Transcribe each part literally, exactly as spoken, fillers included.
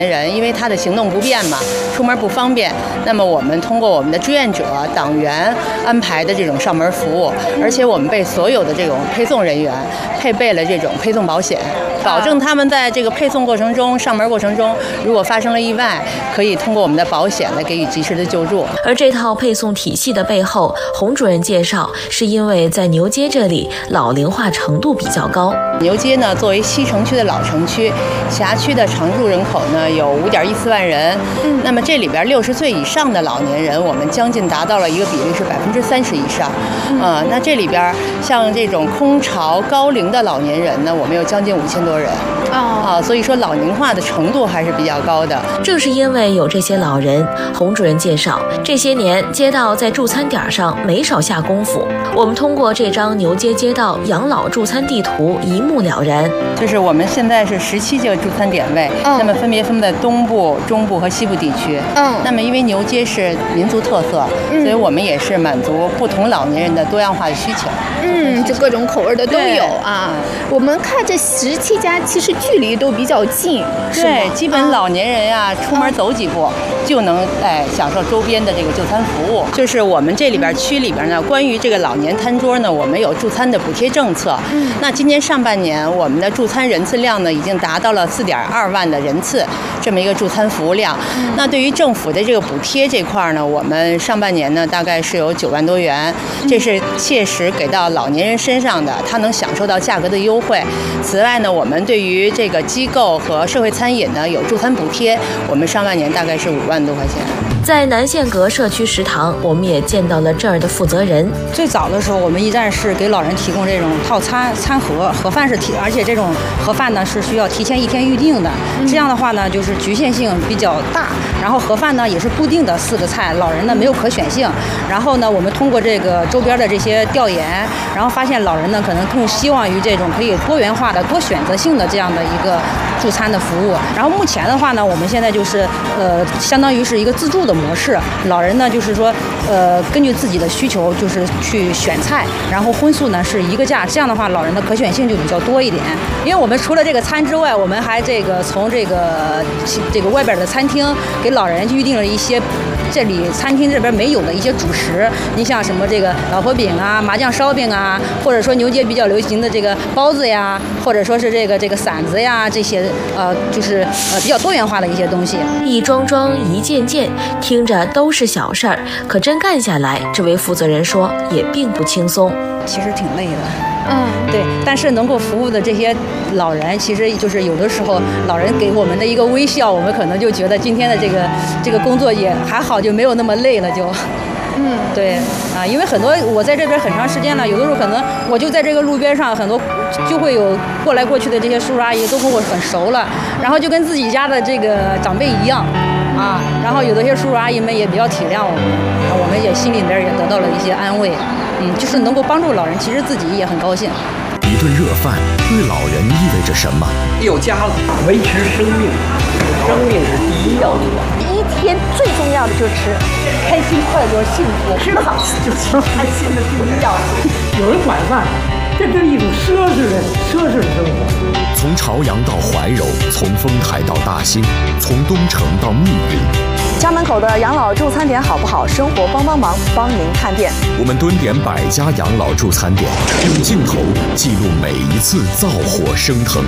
人，因为他的行动不便嘛，出门不方便，那么我们通过我们的志愿者、党员安排的这种上门服务，而且我们为所有的这种配送人员配备了这种配送保险，保证他们在这个配送过程中、上门过程中，如果发生了意外，可以通过我们的保险来给予及时的救助。 而这套配送体系的背后，洪主任介绍，是因为在牛街这里老龄化程度比较高。 牛街呢，作为西城区的老城区，辖区的常住人口呢有五点一四万人。嗯，那么这里边六十岁以上的老年人，我们将近达到了一个比例是百分之三十以上。嗯，呃，那这里边像这种空巢高龄的老年人呢，我们有将近五千多人。哦，啊，所以说老龄化的程度还是比较高的。 正是因为有这些老人，洪主任介绍，这些年街道在助餐点上没少下功夫。我们通过这张牛街街道养老助餐地图一目了然。 就是我们现在是十七个助餐点位，嗯，那么分别分布在东部、中部和西部地区。嗯，那么因为牛街是民族特色，嗯，所以我们也是满足不同老年人的多样化的需求。 嗯，就各种口味的都有啊。我们看这十七家其实距离都比较近， 对，基本老年人呀、啊，出门走几步就能哎享受周边的这个就餐服务。就是我们这里边区里边呢，关于这个老年餐桌呢，我们有助餐的补贴政策。嗯，那今年上半年我们的助餐人次量呢，已经达到了四点二万的人次，这么一个助餐服务量。嗯，那对于政府的这个补贴这块呢，我们上半年呢大概是有九万多元，这是切实给到老年人身上的，他能享受到价格的优惠。此外呢，我们对于这个机构和社会餐饮呢有助餐补贴，我们上半年大概是五万多块钱。 在南线阁社区食堂，我们也见到了这儿的负责人。 最早的时候，我们一站是给老人提供这种套餐餐盒，盒饭是提，而且这种盒饭呢是需要提前一天预定的。这样的话呢，就是局限性比较大。然后盒饭呢也是固定的四个菜，老人呢没有可选性。然后呢，我们通过这个周边的这些调研，然后发现老人呢可能更希望于这种可以多元化的、多选择性的这样的一个助餐的服务。然后目前的话呢，我们现在就是呃，相当于是一个自助的模式，老人呢就是说呃，根据自己的需求就是去选菜，然后荤素呢是一个价，这样的话老人的可选性就比较多一点。因为我们除了这个餐之外，我们还这个从这个这个外边的餐厅给老人预定了一些这里餐厅这边没有的一些主食，你像什么这个老婆饼啊、麻酱烧饼啊，或者说牛街比较流行的这个包子呀，或者说是这个这个馓子呀，这些呃就是呃比较多元化的一些东西。 一桩桩一件件，听着都是小事儿，可真干下来，这位负责人说也并不轻松， 其实挺累的。嗯，对，但是能够服务的这些老人，其实就是有的时候老人给我们的一个微笑，我们可能就觉得今天的这个这个工作也还好，就没有那么累了就。嗯，对啊，因为很多我在这边很长时间了，有的时候可能我就在这个路边上，很多就会有过来过去的这些叔叔阿姨都跟我很熟了，然后就跟自己家的这个长辈一样啊，然后有的些叔叔阿姨们也比较体谅我们，我们也心里边也得到了一些安慰。嗯，就是能够帮助老人，其实自己也很高兴。 一顿热饭对老人意味着什么？ 有家了，维持生命，生命是第一要素。 一天最重要的就是吃，开心、快乐、幸福，吃得好就是开心的第一要素。 有人管饭，这是一种奢侈的奢侈的生活。 从朝阳到怀柔，从丰台到大兴，从东城到密云。 家门口的养老助餐点好不好？生活帮帮忙，帮您看店。 我们蹲点百家养老助餐点，用镜头记录每一次灶火升腾。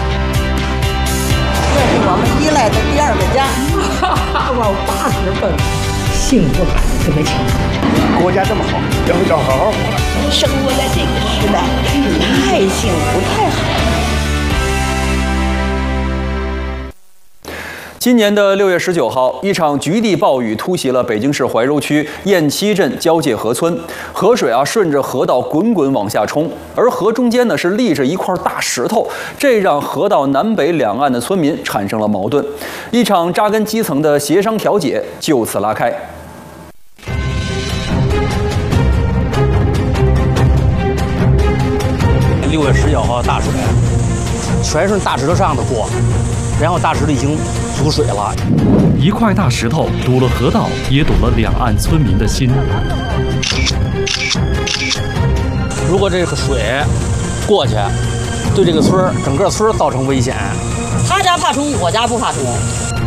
这是我们依赖的第二个家。 哈哈，往八十分，幸福感特别强。 国家这么好，要要好好活。 生活在这个时代，太幸福，太好了。 今年的六月十九号，一场局地暴雨突袭了北京市怀柔区雁栖镇交界河村，河水啊顺着河道滚滚往下冲，而河中间呢是立着一块大石头，这让河道南北两岸的村民产生了矛盾，一场扎根基层的协商调解就此拉开。 六月十九号大水，全顺大石头上的过，然后大石头已经阻水了， 一块大石头堵了河道，也堵了两岸村民的心。 如果这个水过去， 对这个村儿整个村儿造成危险。 他家怕虫，我家不怕虫。